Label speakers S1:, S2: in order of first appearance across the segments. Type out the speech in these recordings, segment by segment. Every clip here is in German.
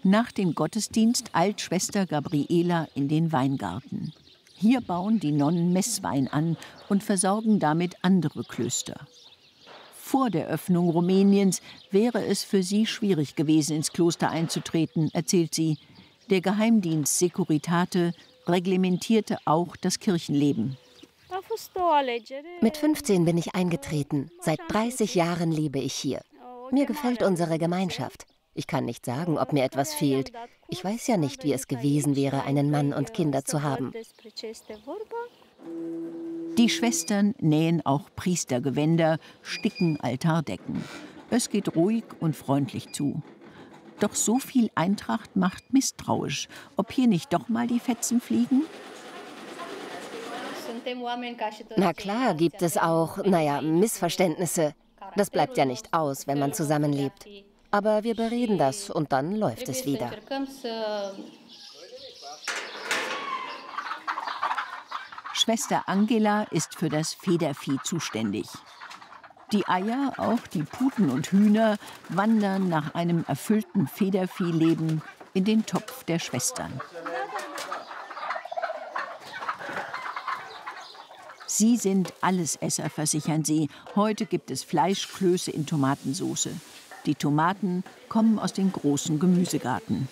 S1: Nach dem Gottesdienst eilt Schwester Gabriela in den Weingarten. Hier bauen die Nonnen Messwein an und versorgen damit andere Klöster. Vor der Öffnung Rumäniens wäre es für sie schwierig gewesen, ins Kloster einzutreten, erzählt sie. Der Geheimdienst Securitate reglementierte auch das Kirchenleben.
S2: Mit 15 bin ich eingetreten. Seit 30 Jahren lebe ich hier. Mir gefällt unsere Gemeinschaft. Ich kann nicht sagen, ob mir etwas fehlt. Ich weiß ja nicht, wie es gewesen wäre, einen Mann und Kinder zu haben.
S1: Die Schwestern nähen auch Priestergewänder, sticken Altardecken. Es geht ruhig und freundlich zu. Doch so viel Eintracht macht misstrauisch. Ob hier nicht doch mal die Fetzen fliegen?
S2: Na klar, gibt es auch, Missverständnisse. Das bleibt ja nicht aus, wenn man zusammenlebt. Aber wir bereden das und dann läuft es wieder.
S1: Schwester Angela ist für das Federvieh zuständig. Die Eier, auch die Puten und Hühner, wandern nach einem erfüllten Federviehleben in den Topf der Schwestern. Sie sind Allesesser, versichern sie. Heute gibt es Fleischklöße in Tomatensauce. Die Tomaten kommen aus dem großen Gemüsegarten.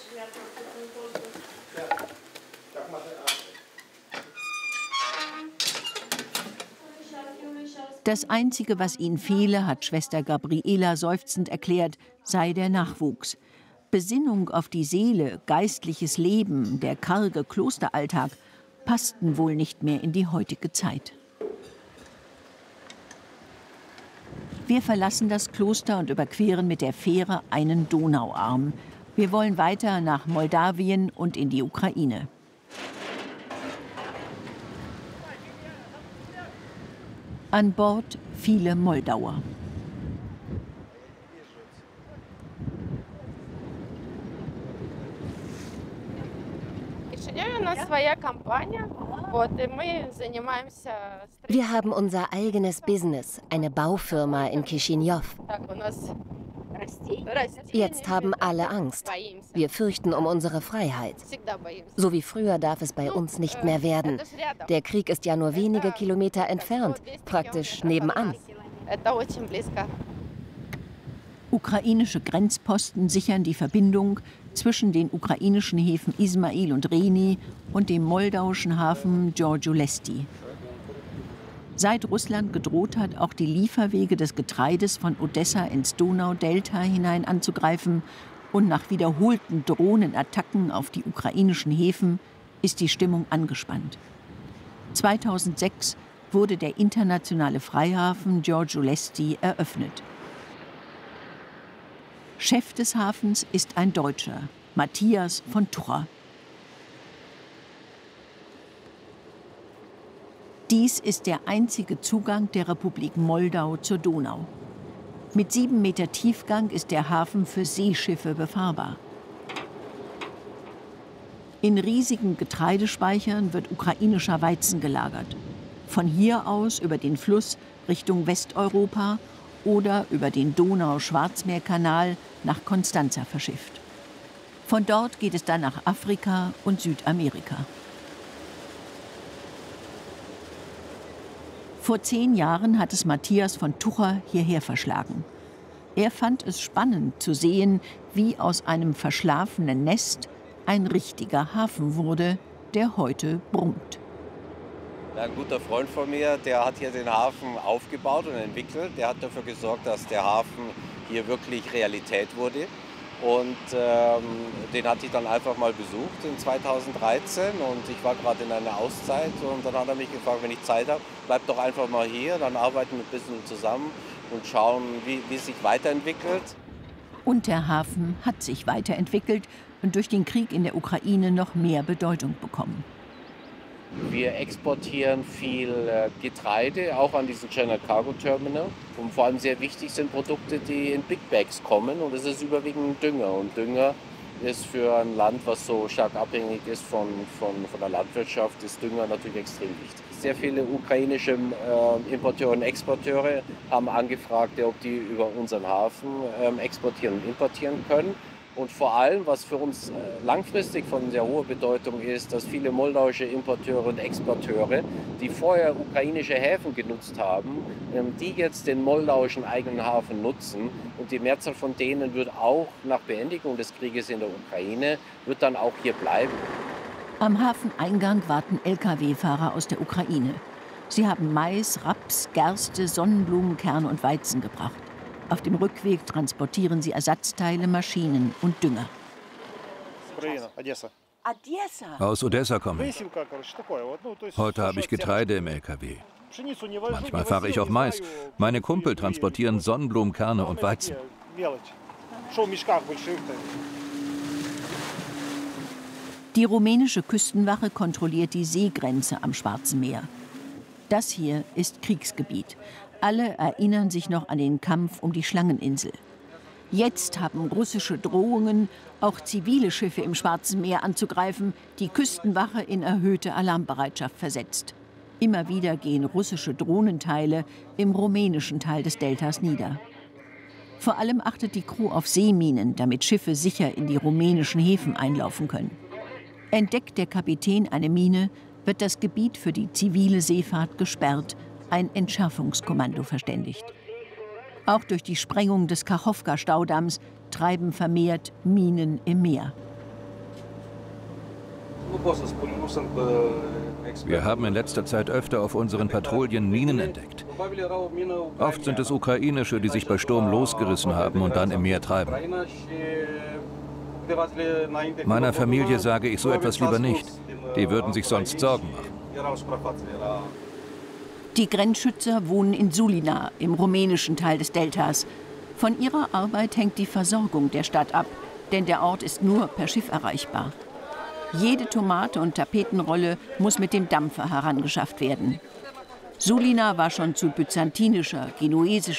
S1: Das Einzige, was ihnen fehle, hat Schwester Gabriela seufzend erklärt, sei der Nachwuchs. Besinnung auf die Seele, geistliches Leben, der karge Klosteralltag passten wohl nicht mehr in die heutige Zeit. Wir verlassen das Kloster und überqueren mit der Fähre einen Donauarm. Wir wollen weiter nach Moldawien und in die Ukraine. An Bord viele Moldauer.
S2: Wir haben unser eigenes Business, eine Baufirma in Chișinău. Jetzt haben alle Angst. Wir fürchten um unsere Freiheit. So wie früher darf es bei uns nicht mehr werden. Der Krieg ist ja nur wenige Kilometer entfernt, praktisch nebenan.
S1: Ukrainische Grenzposten sichern die Verbindung zwischen den ukrainischen Häfen Ismail und Reni und dem moldauischen Hafen Giurgiulesti. Seit Russland gedroht hat, auch die Lieferwege des Getreides von Odessa ins Donaudelta hinein anzugreifen und nach wiederholten Drohnenattacken auf die ukrainischen Häfen, ist die Stimmung angespannt. 2006 wurde der internationale Freihafen Giurgiulesti eröffnet. Chef des Hafens ist ein Deutscher, Matthias von Tucher. Dies ist der einzige Zugang der Republik Moldau zur Donau. Mit 7 Meter Tiefgang ist der Hafen für Seeschiffe befahrbar. In riesigen Getreidespeichern wird ukrainischer Weizen gelagert. Von hier aus über den Fluss Richtung Westeuropa oder über den Donau-Schwarzmeer-Kanal nach Constanța verschifft. Von dort geht es dann nach Afrika und Südamerika. Vor 10 Jahren hat es Matthias von Tucher hierher verschlagen. Er fand es spannend zu sehen, wie aus einem verschlafenen Nest ein richtiger Hafen wurde, der heute brummt.
S3: Ein guter Freund von mir, der hat hier den Hafen aufgebaut und entwickelt. Der hat dafür gesorgt, dass der Hafen hier wirklich Realität wurde. Und den hatte ich dann einfach mal besucht in 2013 und ich war gerade in einer Auszeit und dann hat er mich gefragt, wenn ich Zeit habe, bleib doch einfach mal hier, dann arbeiten wir ein bisschen zusammen und schauen, wie es sich weiterentwickelt.
S1: Und der Hafen hat sich weiterentwickelt und durch den Krieg in der Ukraine noch mehr Bedeutung bekommen.
S3: Wir exportieren viel Getreide, auch an diesen General Cargo Terminal. Und vor allem sehr wichtig sind Produkte, die in Big Bags kommen. Und es ist überwiegend Dünger. Und Dünger ist für ein Land, was so stark abhängig ist von der Landwirtschaft, ist Dünger natürlich extrem wichtig. Sehr viele ukrainische Importeure und Exporteure haben angefragt, ob die über unseren Hafen exportieren und importieren können. Und vor allem, was für uns langfristig von sehr hoher Bedeutung ist, dass viele moldauische Importeure und Exporteure, die vorher ukrainische Häfen genutzt haben, die jetzt den moldauischen eigenen Hafen nutzen. Und die Mehrzahl von denen wird auch nach Beendigung des Krieges in der Ukraine, wird dann auch hier bleiben.
S1: Am Hafeneingang warten Lkw-Fahrer aus der Ukraine. Sie haben Mais, Raps, Gerste, Sonnenblumenkerne und Weizen gebracht. Auf dem Rückweg transportieren sie Ersatzteile, Maschinen und Dünger.
S4: Aus Odessa komme ich. Heute habe ich Getreide im LKW. Manchmal fahre ich auch Mais. Meine Kumpel transportieren Sonnenblumenkerne und Weizen.
S1: Die rumänische Küstenwache kontrolliert die Seegrenze am Schwarzen Meer. Das hier ist Kriegsgebiet. Alle erinnern sich noch an den Kampf um die Schlangeninsel. Jetzt haben russische Drohungen, auch zivile Schiffe im Schwarzen Meer anzugreifen, die Küstenwache in erhöhte Alarmbereitschaft versetzt. Immer wieder gehen russische Drohnenteile im rumänischen Teil des Deltas nieder. Vor allem achtet die Crew auf Seeminen, damit Schiffe sicher in die rumänischen Häfen einlaufen können. Entdeckt der Kapitän eine Mine, wird das Gebiet für die zivile Seefahrt gesperrt, ein Entschärfungskommando verständigt. Auch durch die Sprengung des Kachowka-Staudamms treiben vermehrt Minen im Meer.
S4: Wir haben in letzter Zeit öfter auf unseren Patrouillen Minen entdeckt. Oft sind es ukrainische, die sich bei Sturm losgerissen haben und dann im Meer treiben. Meiner Familie sage ich so etwas lieber nicht. Die würden sich sonst Sorgen machen.
S1: Die Grenzschützer wohnen in Sulina, im rumänischen Teil des Deltas. Von ihrer Arbeit hängt die Versorgung der Stadt ab, denn der Ort ist nur per Schiff erreichbar. Jede Tomate und Tapetenrolle muss mit dem Dampfer herangeschafft werden. Sulina war schon zu byzantinischer, genuesischer